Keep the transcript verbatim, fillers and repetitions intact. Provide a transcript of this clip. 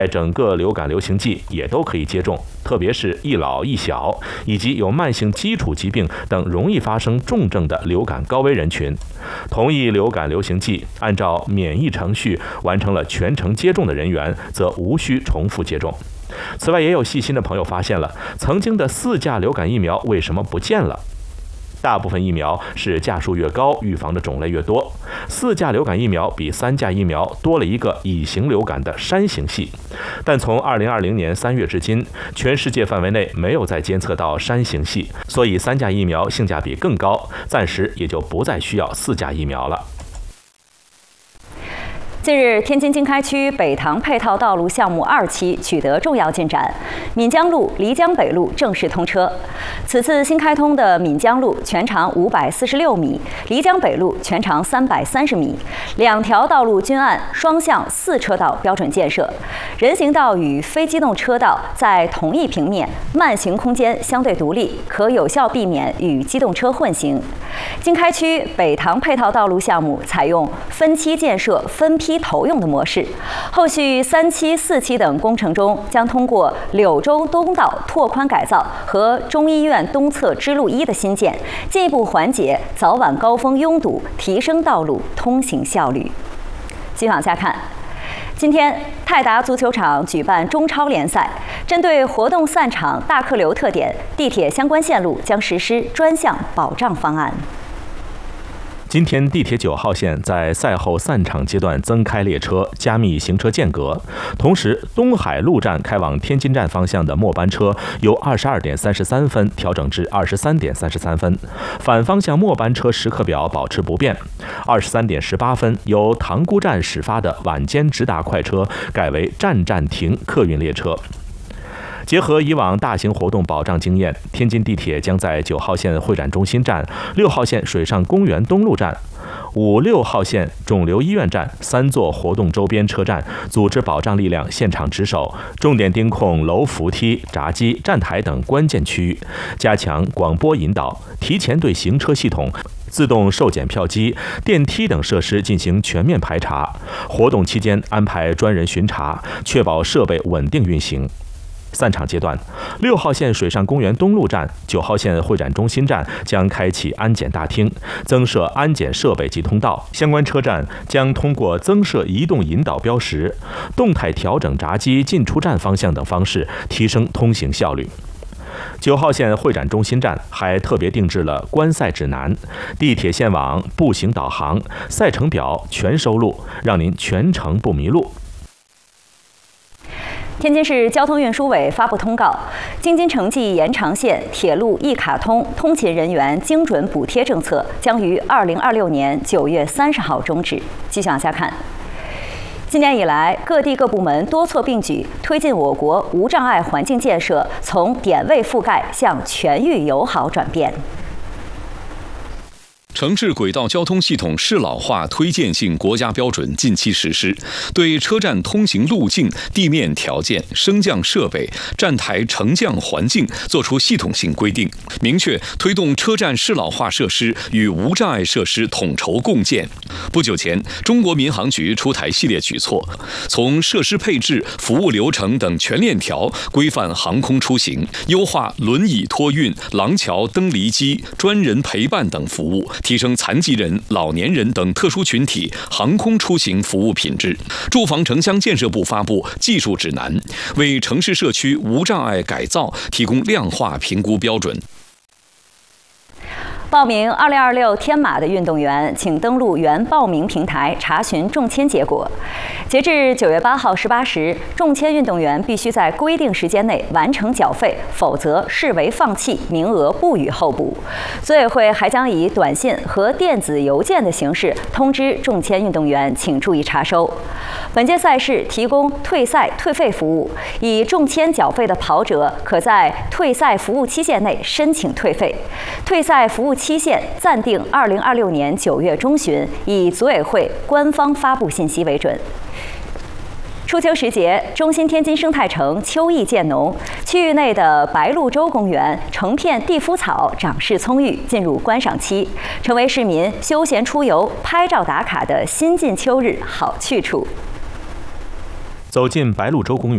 在整个流感流行季也都可以接种，特别是一老一小以及有慢性基础疾病等容易发生重症的流感高危人群。同一流感流行季，按照免疫程序完成了全程接种的人员，则无需重复接种。此外，也有细心的朋友发现了，曾经的四价流感疫苗为什么不见了？大部分疫苗是价数越高，预防的种类越多。四价流感疫苗比三价疫苗多了一个乙型流感的山型系，但从二零二零年三月至今，全世界范围内没有再监测到山型系，所以三价疫苗性价比更高，暂时也就不再需要四价疫苗了。 近日，天津经开区北塘配套道路项目二期取得重要进展，闽江路、漓江北路正式通车。此次新开通的闽江路全长五百四十六米，漓江北路全长三百三十米，两条道路均按双向四车道标准建设，人行道与非机动车道在同一平面，慢行空间相对独立，可有效避免与机动车混行。经开区北塘配套道路项目采用分期建设、分批投用的模式，后续三期、四期等工程中，将通过柳州东道拓宽改造和中医院东侧支路一的新建，进一步缓解早晚高峰拥堵，提升道路通行效率。继续往下看。今天，泰达足球场举办中超联赛，针对活动散场、大客流特点，地铁相关线路将实施专项保障方案。 今天，地铁九号线在赛后散场阶段增开列车，加密行车间隔。同时，东海路站开往天津站方向的末班车由二十二点三十三分调整至二十三点三十三分，反方向末班车时刻表保持不变。二十三点十八分，由塘沽站始发的晚间直达快车改为站站停客运列车。结合以往大型活动保障经验，天津地铁将在九号线会展中心站、六号线水上公园东路站、五六号线肿瘤医院站三座活动周边车站组织保障力量现场值守，重点盯控楼扶梯、闸机、站台等关键区域，加强广播引导，提前对行车系统、自动售检票机、电梯等设施进行全面排查。活动期间安排专人巡查，确保设备稳定运行。散场阶段，六号线水上公园东路站、九号线会展中心站将开启安检大厅，增设安检设备及通道。相关车站将通过增设移动引导标识、动态调整闸机进出站方向等方式，提升通行效率。九号线会展中心站还特别定制了观赛指南、地铁线网、步行导航、赛程表全收录，让您全程不迷路。 天津市交通运输委发布通告，京津城际延长线铁路一卡通通勤人员精准补贴政策将于二零二六年九月三十号终止。继续往下看。今年以来，各地各部门多措并举，推进我国无障碍环境建设从点位覆盖向全域友好转变。 城市轨道交通系统适老化推荐性国家标准近期实施，对车站通行路径、地面条件、升降设备、站台乘降环境作出系统性规定，明确推动车站适老化设施与无障碍设施统筹共建。不久前，中国民航局出台系列举措，从设施配置、服务流程等全链条规范航空出行，优化轮椅托运、廊桥登离机、专人陪伴等服务，提升残疾人、老年人等特殊群体航空出行服务品质。住房城乡建设部发布技术指南，为城市社区无障碍改造提供量化评估标准。 报名二零二六天马的运动员，请登录原报名平台查询中签结果。截至九月八号十八时，中签运动员必须在规定时间内完成缴费，否则视为放弃，名额不予候补。组委会还将以短信和电子邮件的形式通知中签运动员，请注意查收。本届赛事提供退赛退费服务，已中签缴费的跑者可在退赛服务期限内申请退费。退赛服务期限暂定二零二六年九月中旬，以组委会官方发布信息为准。初秋时节，中心天津生态城秋意渐浓，区域内的白鹭洲公园成片地肤草长势葱郁，进入观赏期，成为市民休闲出游、拍照打卡的新晋秋日好去处。 走进白鹭洲公园。